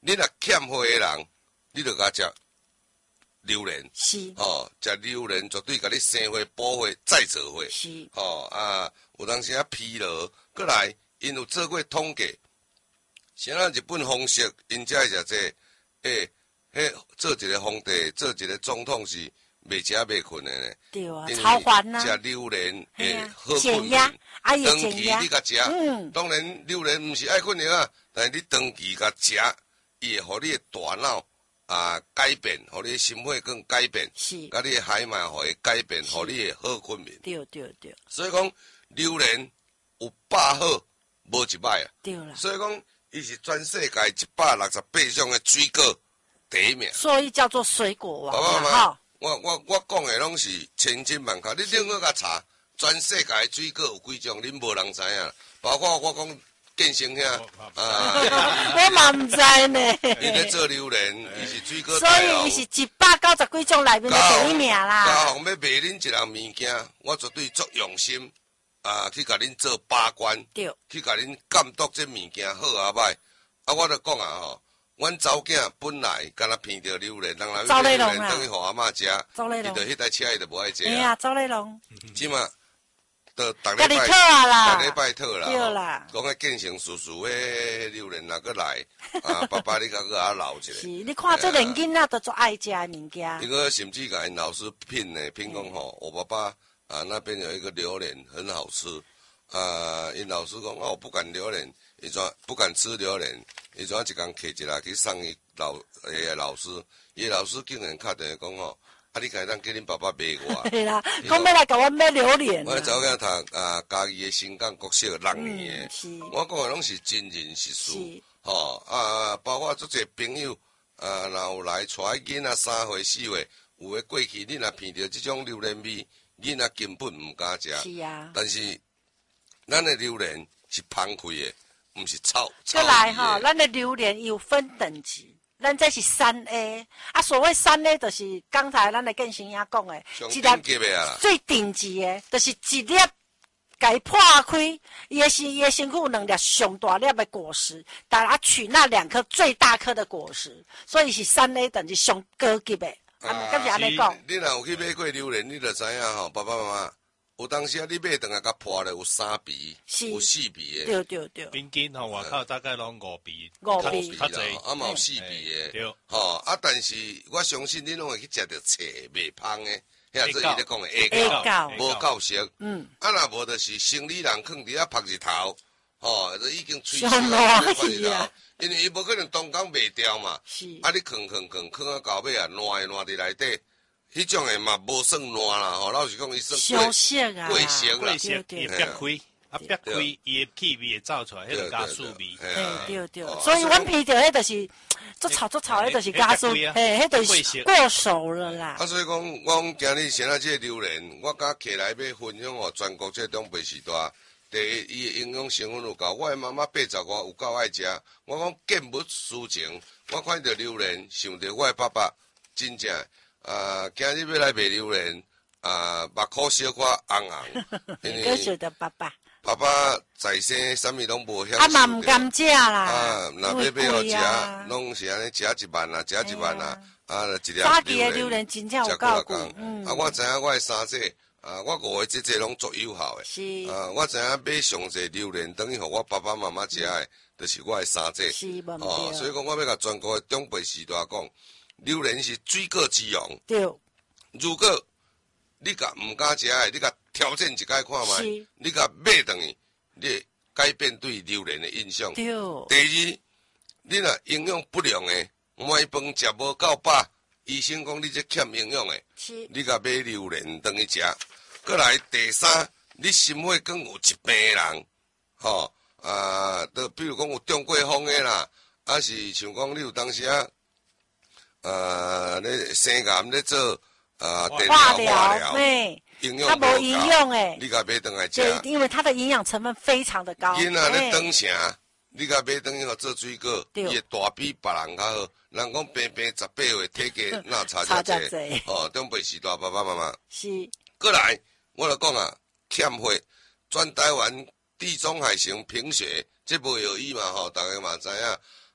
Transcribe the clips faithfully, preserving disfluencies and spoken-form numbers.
你若欠火的人，你就甲食榴莲。 是。 哦，食榴莲绝对甲你生火、补火、再造火。 是。 哦啊，有当时啊疲劳，过来因有做过统计，像咱日本方式，因遮是这，诶、欸，迄做一个皇帝，做一个总统是袂食袂困的呢。 对啊，超烦呐。 食榴莲会好困减压，啊，也减压。 长期你甲食，嗯，当然榴莲毋是爱困的啊，但是你长期甲食，伊会互你的大脑啊改变，互你的心血更改变， 是， 甲你的海马互伊改变，互你的好困眠。 对对对。 所以讲榴莲有百好，无一歹啊。 对啦。 所以讲，伊是全世界一百六十八种的水果第一名。 所以叫做水果王嘛。 哈。 我我我讲的拢是千真万确，你另外甲查，全世界的水果有几种，恁无人知影，包括我讲建成遐，啊， 我嘛唔知呢。 伊咧做榴莲，伊是水果。 所以伊是一百九十几种内面的第一名啦。 嘉宏要卖恁一样物件，我绝对足用心啊，去甲恁做把关， 对， 去甲恁监督这物件好啊歹。啊，我著讲啊吼。阮查某囝本来敢若闻着榴莲，人来买榴莲等于互阿嬷食，伊着迄台车伊着无爱坐啊。 哎呀，走咧龙。 即马，着逐礼拜，逐礼拜套啦。 对啦。 讲迄建成叔叔迄榴莲若过来，啊，爸爸你甲佮阿留一下。 是，你看这连囡仔都足爱食物件。 因为甚至甲因老师聘呢，聘讲吼，我爸爸啊那边有一个榴莲很好吃，啊，因老师讲哦，我不敢榴莲。伊怎不敢吃榴莲？伊怎一工摕一来去送伊老诶老师，伊老师竟然敲电话讲吼，啊你家当叫恁爸爸买我。 对啦，讲要来甲我买榴莲。 我查某囝读啊嘉义诶新港国小六年诶，我讲诶拢是真人实事，吼啊，包括足侪朋友啊，若有来带囡仔三岁四岁，有诶过去你若闻到即种榴莲味，囡仔根本毋敢食。 是啊。 但是咱诶榴莲是芳开诶。毋是臭， 再来哈，咱的榴莲有分等级，咱这是三 A 啊。所谓三 A， 就是刚才咱的建成兄讲的， 一粒最顶级的，就是一粒给破开，伊的是伊的身躯有两粒上大粒的果实，大家取那两颗最大颗的果实，所以是三 A 等级上高级的。啊，跟是安尼讲。 你若有去买过榴莲，你就知影吼，爸爸妈妈。有当时啊，你买等下甲破了有三皮，有四皮的。 对对对。 平均吼外口大概拢五皮， 五皮啦，啊嘛有四皮的。对。吼啊，但是我相信恁拢会去食着册袂芳的，遐做伊咧讲的 A 膏，无够熟。嗯。啊，若无就是生理人囥伫遐晒日头，吼，都已经吹死啊，晒日头。因为伊无可能当工卖掉嘛。是。啊，你囥囥囥囥啊到尾啊，烂诶烂伫内底。迄种诶嘛无算烂啦，吼，老实讲伊算过色啊， 过色啦， 过色伊会裂开，啊裂开伊诶气味会走出来，迄个加速味。 对对，所以阮闻到迄就是做炒做炒，迄就是加速，嘿，迄就是过熟了啦。 啊，所以讲，我讲今日现在这个榴莲，我甲起来要分享互全国这长辈时代。第一，伊诶营养成分有够，我诶妈妈八十外有够爱食。我讲见物思情，我看到榴莲，想到我诶爸爸，真正。啊，今日要来卖榴莲，啊，目眶小可红红，因为想到爸爸， 爸爸在生，啥物拢无享受。 啊嘛唔敢食啦， 啊，若要买互食，拢是安尼食一万啦，食一万啦，啊，一粒早期的榴莲真正有够贵。 啊，我知影我诶三姐，啊，我五个姐姐拢足有效诶。是。啊，我知影买上济榴莲，等于互我爸爸妈妈食诶，就是我诶三姐。 是无哦，所以讲我要甲全国诶长辈时代讲。榴莲是水果之王。 对。 如果你甲唔敢食的，你甲挑战一摆看卖，你甲买等于，你改变对榴莲的印象。对。第二，你若营养不良的，每饭食无够饱，医生讲你这欠营养的，你甲买榴莲等于食。过来第三，你心血管有疾病的人，吼、哦、啊，都比如讲有中过风的啦，啊是像讲你有当时啊。呃，咧生癌咧做啊电疗化疗，营养无营养诶，你甲买倒来食。 对，因为它的营养成分非常的高。 囡仔咧长啥，你甲买倒去互做水果，伊会大比别人较好。人讲平平十八岁体格那差遮济，哦，长辈时代爸爸妈妈。是。过来，我来讲啊，欠血，全台湾地中海型贫血，这无有意嘛吼，大家嘛知影。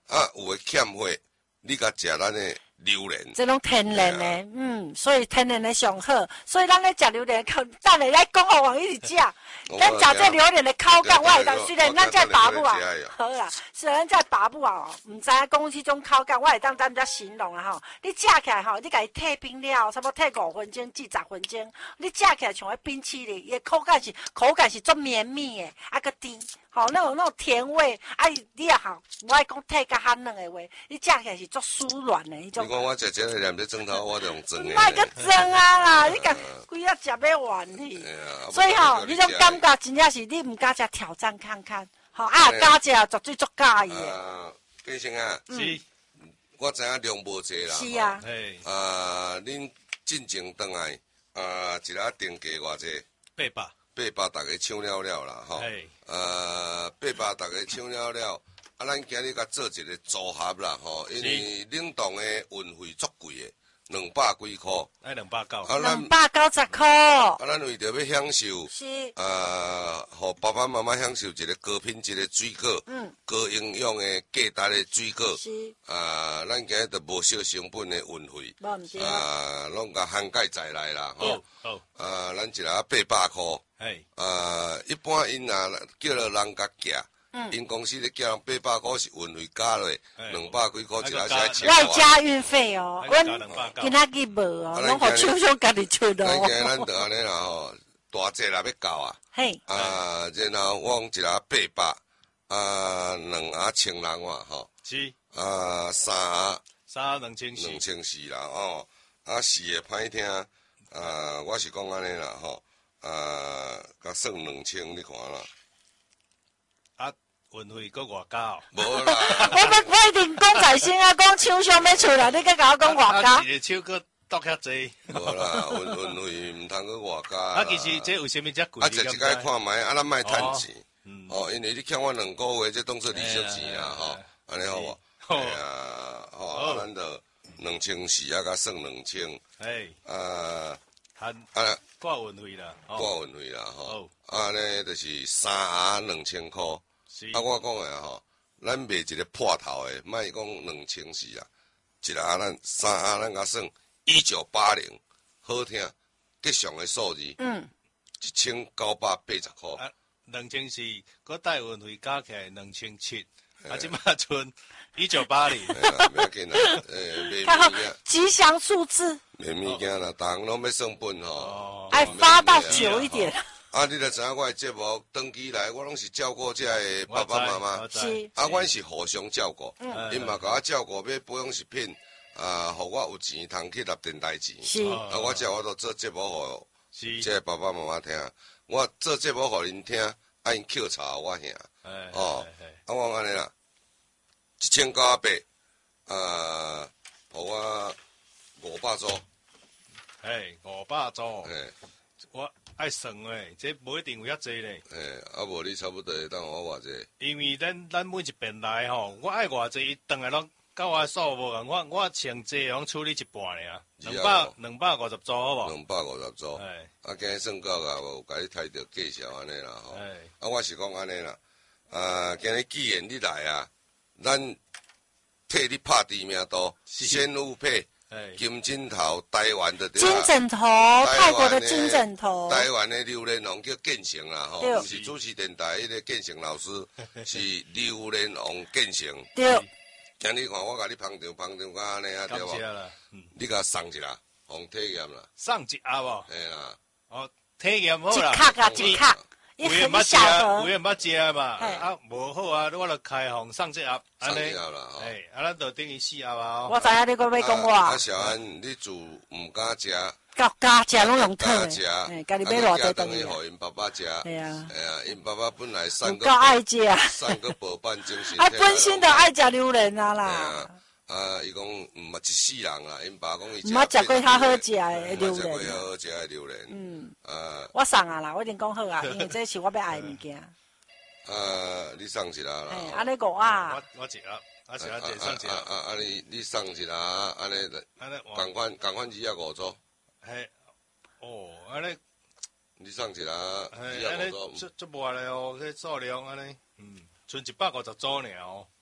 啊，有诶欠货，你甲食咱诶榴莲， 这种天然的，啊、嗯，所以天然的上好。所以咱咧食榴莲，等下来讲互王一直食。咱食这榴莲的口感，我会当虽然咱在爸母啊，好啦，虽然在爸母啊，唔知影讲迄种口感，我会当咱遮形容啊吼。你食起来吼，你甲伊退冰了，差不多退五分钟至十分钟，你食起来像迄冰淇淋，伊口感是口感是足绵密的，啊个甜。好、哦，那种那种甜味，啊，你也好，我爱讲太较较软的话，你食起来是足酥软的迄种。 你讲我食这个连这蒸头，我就用蒸的。 卖个蒸啊啦，你甲规啊食要完去。所以吼，迄种感觉真正是你唔敢食挑战看看，吼啊，敢食绝对足介意的。 啊，先生啊， 是， 我知影量无济啦。 是啊。 啊，恁进前倒来，啊，一日定价偌济？ 八百。 八百，大家抢了了啦，吼。呃，八百，大家抢了了。啊，咱今日甲做一个组合啦，吼，因为冷冻的运费足贵的，两百几箍。 哎，两百九。 啊， 两百九十箍。 啊，咱为着要享受， 是。 呃，互爸爸妈妈享受一个高品质的水果，嗯，高营养的价值的水果。 是。 啊，咱今日就无小成本的运费。 无毋对。 啊，拢甲涵盖在内啦，吼。 好。 啊，咱一日八百箍。 嘿， 呃，一般因若叫了人甲寄，因公司咧叫人八百箍是运费加落，两百几箍一日才千。 外加运费哦，阮今仔日无哦，拢互厂商家己出咯。 咱今日咱就安尼啦吼，大节啦要到啊。 嘿。 啊，然后我一日八百，啊，两盒千人话吼。 是。 啊，三盒。 三盒两千四。 两千四啦，哦，啊，四个歹听，啊，我是讲安尼啦吼。啊，甲算两千，你看啦。 啊，运费搁外加哦。 无啦。 我要我一定讲在先啊，讲厂商要出来，你搁甲我讲外加。 一个手搁剁遐济。 无啦，运运费毋通搁外加。 啊，其实这为虾米遮贵？ 啊，这一摆看卖，啊，咱卖趁钱。哦，因为你欠我两个月，这当做利息钱啦，吼，安尼好无？哎呀，吼，啊，咱就两千四啊，甲算两千。 哎。 啊。 含。 啊。 挂运费啦， 挂运费啦，吼，啊呢就是三盒两千箍，啊我讲的吼，咱卖一个破头的，莫讲两千四啦，一盒咱三盒咱甲算一九八零，好听，吉祥的数字，嗯，一千九百八十箍， 啊，两千四，佮带运费加起来两千七，啊，即马剩一九八零， 不要紧啦，诶，卖物件， 吉祥数字， 卖物件啦，逐项拢要算本吼。 爱发到久一点。 啊，你著知影我的节目长期来，我拢是照顾这的爸爸妈妈。 是。 啊，阮是互相照顾，因嘛甲我照顾，买保养食品，啊，互我有钱通去纳电台钱。 是。 啊，我只我都做节目互这爸爸妈妈听。我做节目互恁听，啊，因扣查我兄。哦。啊，我安尼啦，一千九百八，啊，互我五百组。 嘿，五百组，我爱算诶，这无一定有遐济咧。 诶，啊无你差不多会当我偌济。 因为咱咱每一遍来吼，我爱偌济，伊顿来拢甲我数无共，我我前济拢处理一半尔，两百两百五十组好无？ 两百五十组。哎，啊，今日算到啊，无甲你抬着介绍安尼啦吼。哎，啊，我是讲安尼啦，啊，今日既然你来啊，咱替你拍知名度，先有配。金枕头，台湾的金枕头，泰国的金枕头， 台湾的榴莲王叫建成啦，吼，不是主持电台迄个建成老师，是榴莲王建成。 对。 今日看我甲你捧场捧场，甲安尼啊对无？你甲送一下，互体验啦。 送一盒无？ 嘿啦。 哦，体验好啦。 一克啊，一克。 有闲捌食，有闲捌食嘛，啊，无好啊，我著开放送这盒，安尼，哎，啊，咱著等于四盒啊。 我知影你搁要讲我。 啊，小安，你做毋敢食， 甲家食拢用吞的， 哎，家己买偌济等于互因爸爸食。 系啊， 哎呀，因爸爸本来三个， 够爱食， 三个饱饭精神。 啊，本身就爱食榴莲啊啦。 啊，伊讲毋嘛一世人啦，因爸讲伊毋捌食过较好食的榴莲。 食过较好食的榴莲。嗯。啊。 我送啊啦，我一定讲好啊，因为这是我要爱的物件。 啊，你送一啦。 哎，安尼五啊。 我我一盒，啊一盒一送一盒。 啊啊啊！你你送一啦，安尼，安尼，共款共款二啊五组。 嘿，哦，安尼。 你送一啦，二啊五组。 这这无咧哦，这数量安尼，嗯，剩一百五十组尔哦。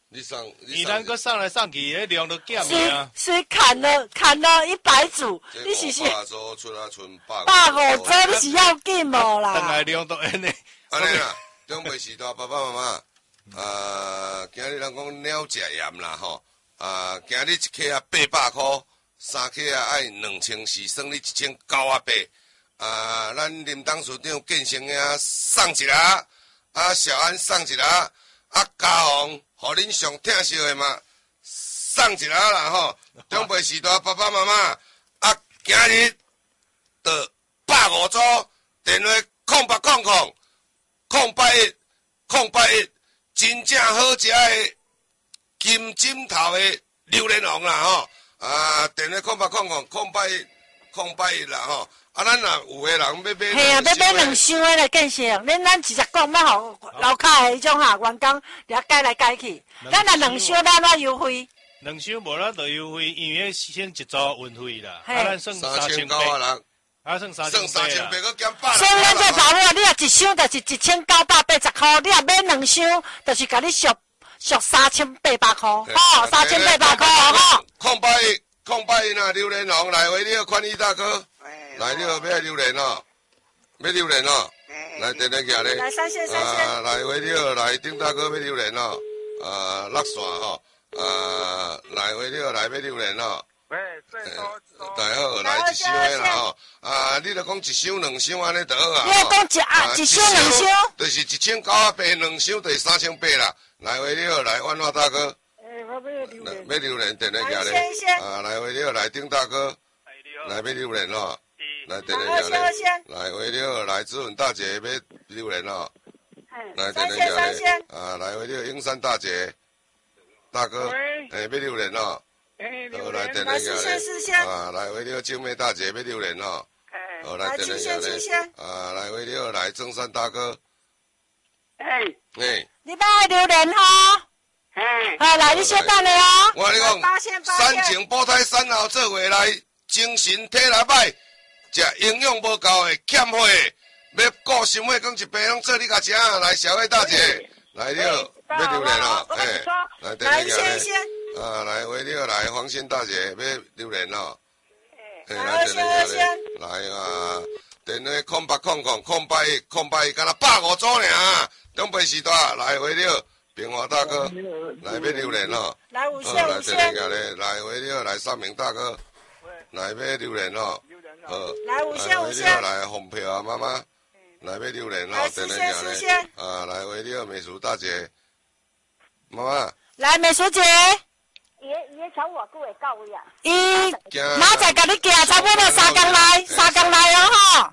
你送， 伊咱搁送来送去，迄量都减啊。 所以砍了砍了一百组，你是是百组出啊剩百百五组，你是要紧无啦？ 等来量都安尼。 安尼啦，长辈时代爸爸妈妈，呃，今日人讲鸟食盐啦吼，啊，今日一克啊八百箍，三克啊爱两千四，算你一千九啊八。啊，咱林董事长建成啊送一下，啊小安送一下，啊嘉宏，互恁上疼惜的嘛送一下啦吼。长辈时代爸爸妈妈，啊今日的百五组电话空八空空。空八一，空八一，真正好食的金枕头的榴莲王啦吼！啊，电话空八空空，空八一，空八一啦吼！啊，咱若有个人要买， 系啊，要买两箱的来建设，恁咱直接讲，要互楼骹的迄种哈员工，了改来改去。咱若两箱，咱哪优惠？ 两箱无咱就优惠，因为先一组运费啦，啊，咱算三千九啊人。 啊，剩三剩三千八，搁减百。 所以咱这保姆，你若一箱就是一千九百八十块，你若买两箱，就是甲你俗俗三千八百块，吼，三千八百块吼。 空八一，空八一呐，榴莲王来回，你好，宽裕大哥，来你好，要榴莲哦，要榴莲哦，来电话行咧。 来三线三线。 啊，来回你好，来丁大哥要榴莲哦，啊，落线吼，啊，来回你好，来要榴莲哦。 喂，最多大好，来一箱的啦吼，啊，你著讲一箱两箱安尼就好啊。 你要讲一啊一箱两箱， 就是一千九啊八，两箱就是三千八啦。来回你好，来万华大哥。 诶，我要榴莲。 要榴莲，电话行咧。啊，来回你好，来丁大哥。来要榴莲哦。来电话行咧。来回你好，来志文大姐要榴莲哦。来电话行咧。啊，来回你好，英山大姐。大哥。诶，要榴莲哦。好，来电话行咧。啊，来回你好，静妹大姐要榴莲哦。好，来电话行咧。啊，来回你好，来中山大哥。 哎。 哎。 你要榴莲吼？ 哎。 好，来你小等咧哦。 我跟你讲，三情保胎三后做回来，精神体力歹，食营养无够的，欠火的，要顾心血，讲一杯拢做你家食啊！来，小慧大姐，来你好，要榴莲哦。哎。来电话行咧。啊，来回你好，来黄欣大姐要榴莲哦。哎，来电话行咧。来啊，电话空八空空空八一空八一，敢若百五组尔。长辈时代，来回你好，平华大哥，来要榴莲哦。 来五线五线。 来电话咧，来回你好，来三明大哥，来要榴莲哦。好。 来五线五线。 来红票啊妈妈，来要榴莲哦。电话行咧。啊，来回你好，美淑大姐，妈妈。 来美淑姐。 伊伊超偌久会到位啊？ 伊明仔甲你寄，差不多三工内，三工内哦吼。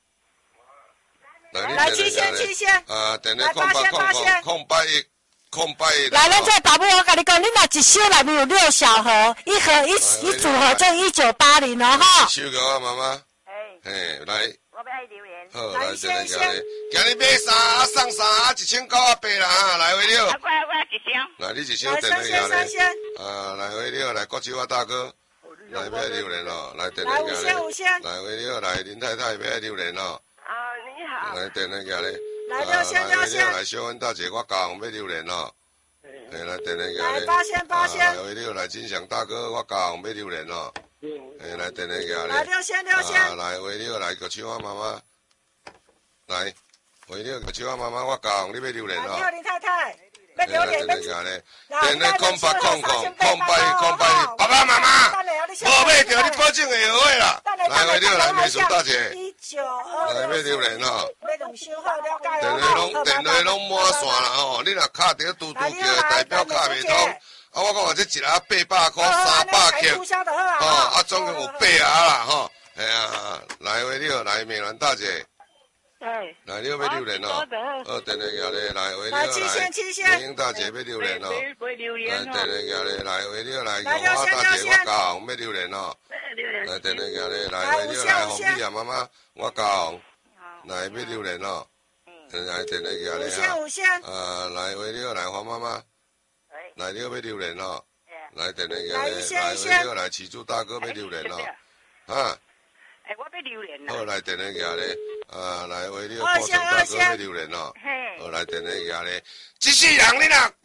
来七线七线。啊，电话空八空空空八一空八一。 来，咱这保姆我甲你讲，你若一箱内面有六小盒，一盒一一组合就一九八零哦吼。 收个啊，妈妈。 哎。 嘿，来。 我要爱榴莲。 好，来电话行咧。今日买三啊送三啊，一千九啊八啦哈，来回了。 我我一箱。 来，你一箱电话行咧。啊，来回了，来国际化大哥，来买榴莲哦，来电话行咧。来回了，来林太太买榴莲哦。 啊，你好。 来电话行咧。 来六线六线。 来小恩大姐，我教买榴莲哦。哎，来电话行咧。 来八线八线。 来回了，来金祥大哥，我教买榴莲哦。哎，来电话行咧。 来六线六线。 啊，来回了，来国际化妈妈。来，回了个手啊妈妈，我教你买榴莲哦。 你好，林太太，要榴莲要。 电话空八空空空八一空八一，爸爸妈妈，无买着你保证会好个啦。来回了，来美淑大姐。 一九二。 来买榴莲哦。 买两箱好了解。 电话拢电话拢满线啦吼，你若卡着嘟嘟叫代表卡袂通。啊，我讲话这一盒八百块，三百克，哦，啊总共有八盒啦吼。哎呀，来回了，来美兰大姐。 哎， 来，你要买榴莲哦。好，电话行咧，来回你好，来英大姐要榴莲哦。来，电话行咧，来回你好，来永华大姐我教买榴莲哦。来，电话行咧，来回你好，来红米啊妈妈我教，来买榴莲哦。来，电话行咧哈。啊，来回你好，来黄妈妈。来，你要买榴莲哦。来，电话行咧，来回你好，来启柱大哥买榴莲哦。啊。 哎，我要榴莲啦。 好，来电话行咧。啊，来为你个破城大哥要榴莲哦。好，来电话行咧。一世人你若我惊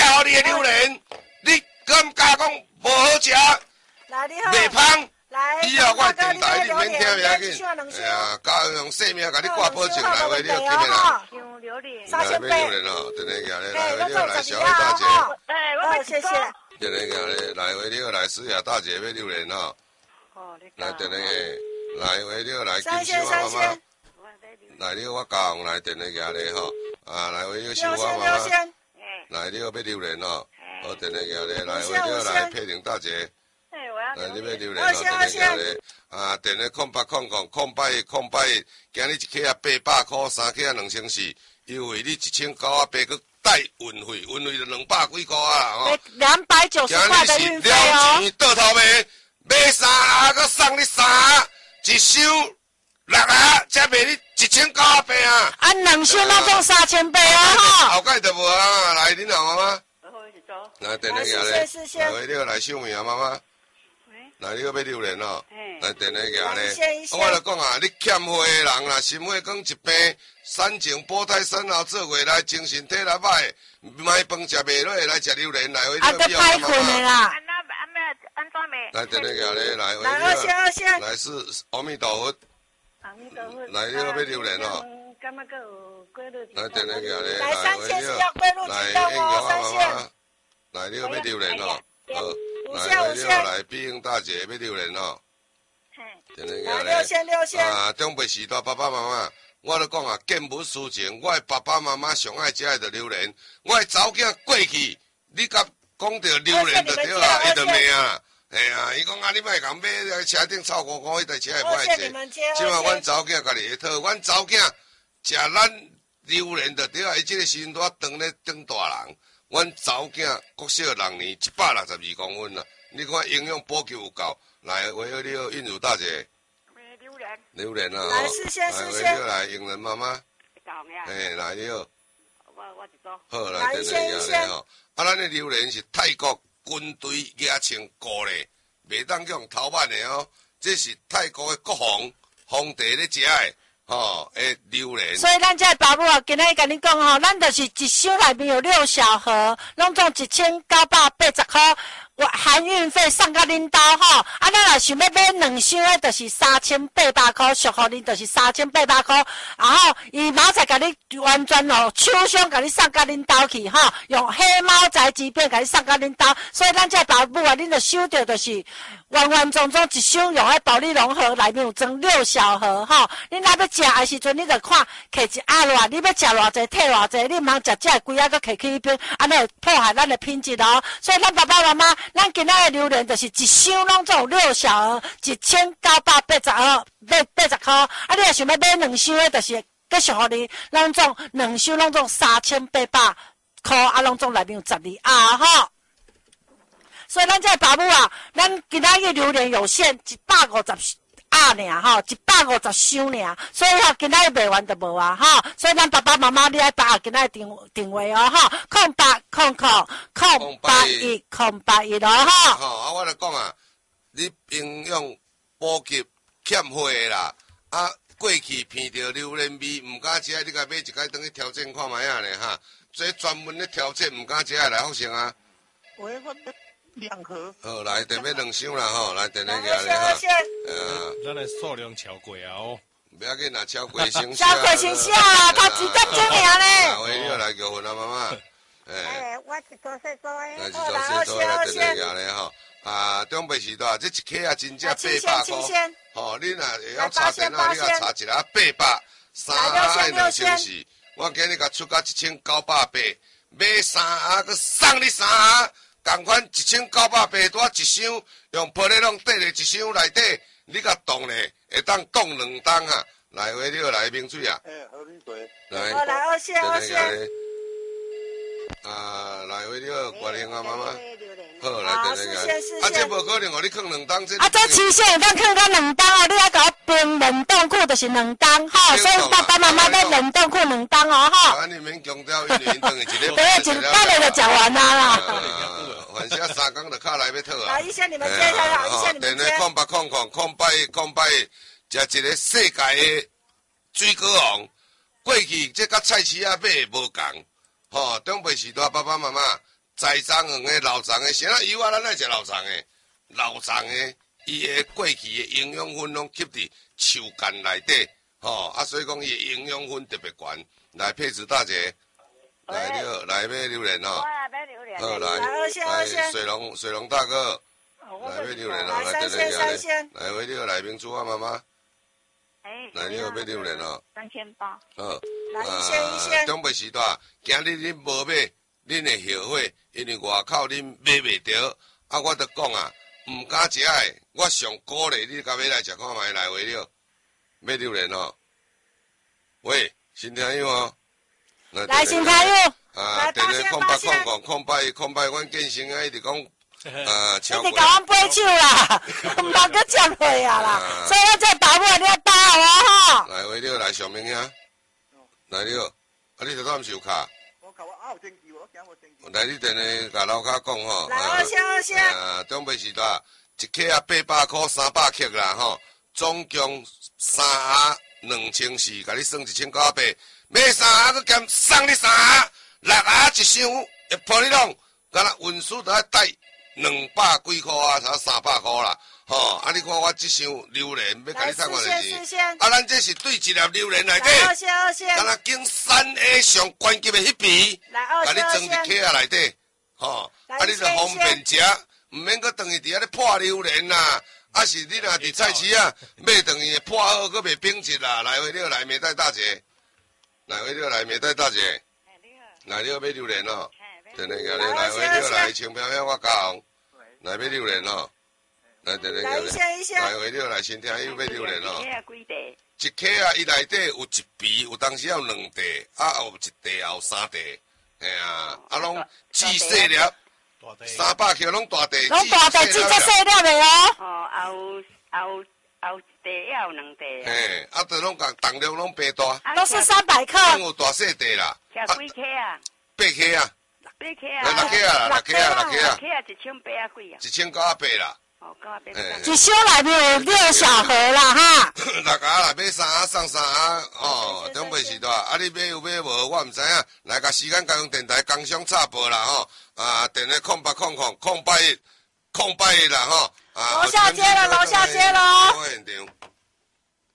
好你的榴莲，你敢加讲无好食， 来你好， 袂芳。 来， 以后我电台你免免听袂要紧。哎呀，教用性命甲你挂保证来话，你就听咩啦？ 香榴莲， 三千来八， 榴莲哦，等下行咧，来回你来小小慧大姐， 哎，我好，谢谢。 等下行咧，来回你来思雅大姐要榴莲哦， 哦，你来等下来回你来三金小妈妈千三千，， 来你我教来等下行咧吼，啊来回你小六千花妈妈， 六千， 哎， 来你要榴莲哦，好等下行咧，来回五千你来佩玲大姐。 哎，我要来，你要榴莲二哦，等下千二千行咧，啊，电咧空八空空空八一空八一，今日一克啊八百块，三克啊两千四，优惠你一千九啊八，佮带运费，运费就两百几块啊吼。 两百九十块的今日是运费哦。 了钱倒头卖，买三盒佮送你三盒，一箱六盒，才卖你一千九啊八啊。 啊，两箱那种三千八啊哈。 后盖就无啊，来恁老妈妈， 然后一走， 来电咧行来咧， 谢谢谢谢来回你要来秀美啊妈妈。 喂， 来，你要要榴莲哦， 哎来电咧行来一些咧一。些我来讲啊，你欠花的人啦，心血管疾病、三情保胎三熬做月来，精神体力歹，买饭食袂落，来食榴莲，来回啊，都歹困的啦。 安那安那安怎卖？ 来电咧行咧，来回来二千二千， 来是阿弥陀佛， 阿弥陀佛。 来你要要榴莲哦。 干嘛个有过日子？ 来电咧行咧， 来三千是要归入来启动哦，三千。 来你要要榴莲哦，好， 五来千五千回你要来碧英大姐要榴莲哦， 嘿， 电咧来行咧。 六千六千， 啊，长辈时代爸爸妈妈，我咧讲啊，见物思情，我的爸爸妈妈上爱食的就榴莲，我的查某囝过去，你甲讲到榴莲就对啦，伊就骂啊，哎呀，伊讲啊，你莫共买车顶臭糊糊，迄台车会二歹坐。 千你们接即嘛， 二千。 阮查某囝家己会讨，阮查某囝食咱榴莲就对啊，伊即个时阵拄啊当咧当大人，阮查某囝国小六年，一百六十二公分啦，你看营养补给有够，来，为了你孕乳大姐。 卖榴莲， 榴莲啊， 来吼四千四来千回来英人妈妈， 讲呀， 哎，来了， 我我一走。 好来来等下一千一千下吼，啊，咱的榴莲是泰国军队野青过的，袂当用头版的哦，这是泰国的国防皇帝咧食的，吼，诶，榴莲。 所以咱这爸母啊，今日甲你讲吼，咱就是一箱内面有六小盒，拢总一千九百八十块，我含运费送到恁兜吼。啊，咱若想要买两箱的，就是三千八百块，俗互恁就是三千八百块。然后伊马上甲你完全哦，手箱甲你送到恁兜去吼，用黑猫宅急便甲你送到恁兜。所以咱这爸母啊，恁就收到就是完完整整一箱用迄保利龙盒内面有装六小盒吼。恁若要食的时阵，你就看摕一盒偌，你要食偌济，摕偌济，你毋通食这规啊，搁摕去迄边，安尼会破坏咱的品质哦。所以咱爸爸妈妈，咱今仔的榴莲就是一箱拢总有六小盒，一千九百八十盒，八八十块。啊，你若想要买两箱的，就是继续互你，拢总两箱拢总三千八百块，啊，拢总内面有十二盒吼。所以咱这爸母啊，咱今仔日榴莲有限，一百五十盒尔吼，一百五十箱尔，所以吼今仔日卖完就无啊吼。所以咱爸爸妈妈你爱把今仔日定定位哦吼，空八空空空八一空八一咯吼。 吼，啊，我来讲啊，你营养补给欠货啦，啊，过去闻到榴莲味唔敢食，你甲买一解当去调整看卖啊咧哈，做专门咧调整唔敢食来福星啊。 喂，我两盒。 好，来，电要两箱啦吼，来，电那个二咧哈， 千呃， 咱的数量超过啊哦。 不要紧啦，超过星超过星下啦，他几点钟尔咧？ 我你要来叫阮啊妈妈，哎， 哎，我一做细做来诶， 一做细做来，电那个咧吼，啊，中北时代这一克啊真正八百块，吼，你若会晓查电脑，你甲查一下八百，三盒两千四，我今日甲出到一千九百八，买三盒佮送你三盒。同款一千九百八多一箱，用玻璃拢缀咧一箱内底，你甲冻咧，会当冻两冬啊！来回你来冰水啊！ 哎，合理水。 来， 好来二线二线。 啊，来回你关心啊妈妈。好，来好， 等四下。 线四啊，这线。 无可能哦，你放两冬这。 啊，这期限咱放到两冬哦，你要甲我冰冷冻库就是两冬吼，所以爸爸妈妈在冷冻库两冬哦吼。 啊，你免强调，因为因等于一个。 对，一个半日就讲完啦啦。 反正三工就卡来要讨啊。 好，一线你们接下来，一线你们接。 电话空八空空空八一空八一，食一个世界的水果王。过去这甲菜市仔买无共，吼，长辈时代爸爸妈妈栽赃黄的、老残的，啥油啊？咱爱食老残的，老残的，伊的过去的营养分拢吸伫树干内底，吼啊，所以讲伊的营养分特别悬。来，佩子大姐，来你好，来买榴莲哦。 我啊买榴莲。 好来，来水龙水龙大哥，来买榴莲哦，来等等下来，来回你好，来宾主啊妈妈。 哎， 来，你有买榴莲哦？ 三千八。 好， 来一仙一仙。 中北时代，今日恁无买，恁会后悔，因为外口恁买袂着。啊，我得讲啊，唔敢食的，我上鼓励你，甲买来食看卖，来回了，买榴莲哦。喂，新听友哦。 来，新听友。 啊，电话空八空空空八空八，阮健身啊，一直讲。啊！ 你哋甲阮买手啦，唔通搁接落啊啦，所以我这打不你要打好啊吼。来，喂，你好，来上明兄，来你好，啊，你头拄毋是有卡？ 我卡我拗证据，我惊我证据。 来，你电话甲老卡讲吼。 来，二先二先。 啊，中北时代一克啊八百块三百克啦吼，总共三盒两千四，甲你算一千九百八，买三盒佮兼送你三盒，六盒一箱，会破你拢，敢若运输都要带。两百几块啊，才三百块啦，吼！啊，你看我这箱榴莲要甲你送偌济钱？啊，咱这是对一粒榴莲内底，敢若经三 A 上关键的迄边，甲你装伫壳啊内底，吼！啊，你就方便食，毋免搁等于伫遐咧破榴莲啦。啊，是你若伫菜市啊买等于破好，搁袂冰质啦。来回你来美代大姐，来回你来美代大姐，来你要买榴莲哦。等下个来回你来轻飘飘我教，来买榴莲哦，来等下个来回你来先听伊买榴莲哦。一克啊，伊内底有一皮，有当时有两袋，啊有一袋也有三袋，嘿啊，啊拢煮细粒，三百克拢大袋， 拢大袋煮只细粒的哦。 哦，也有也有也有一袋，也有两袋。 嘿，啊，都拢共重量拢变大， 都是三百克。 拢有大细袋啦。 吃几克啊？ 八克啊。 八克啊， 六克啊，六克啊，六克啊， 六克啊，一千八啊几啊？ 一千九啊八啦。 哦，九啊八。 一箱内面有六小盒啦哈。 六盒来买三盒送三盒哦，中北时代啊，你买有买无？我毋知影。来甲时间交通电台工商插播啦吼，啊，电话空八空空空八一空八一啦吼。 楼下接了，楼下接了。 现场。